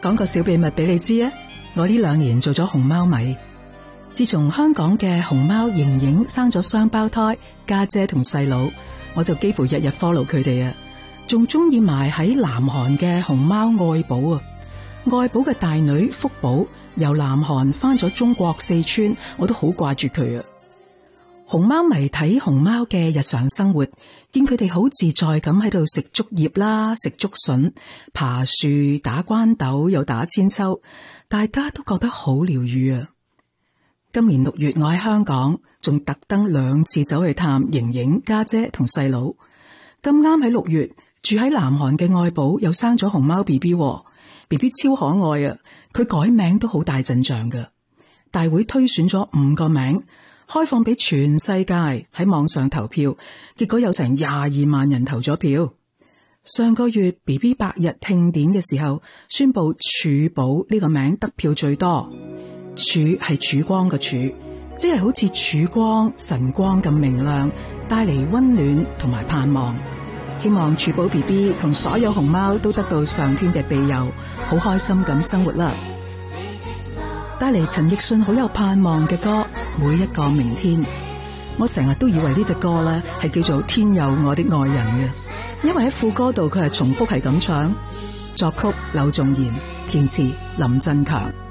講個小秘密俾你知啊！我呢2年做咗熊貓迷，自從香港嘅熊貓瑩瑩生咗雙胞胎家姐同細佬，我就幾乎日日 follow 佢哋啊！仲中意埋喺南韓嘅熊貓愛寶啊！愛寶嘅大女福寶由南韓翻咗中國四川，我都好掛住佢啊！熊貓迷睇熊貓嘅日常生活，見佢哋好自在咁喺度食竹葉啦，食竹筍，爬樹，打關斗，又打千秋，大家都覺得好療愈啊！今年6月我喺香港，仲特登2次走去探瑩瑩家姐同細佬。咁啱喺6月住喺南韓嘅愛寶又生咗熊貓 BB，BB 超可愛啊！佢改名都好大陣仗噶，大會推選咗5個名，開放俾全世界喺網上投票，結果有成22萬人投咗票。上個月 BB 百日慶典嘅時候，宣布曙寶呢個名得票最多。曙係曙光嘅曙，即係好似曙光、晨光咁明亮，帶嚟溫暖同埋盼望。希望曙寶 BB 同所有熊貓都得到上天嘅庇佑，好開心咁生活啦！帶嚟陳奕迅好有盼望嘅歌，每一個明天。我成日都以為呢隻歌咧係叫做《天佑我的愛人》嘅，因為喺副歌度佢係重複係咁唱。作曲柳重言，填詞林振強。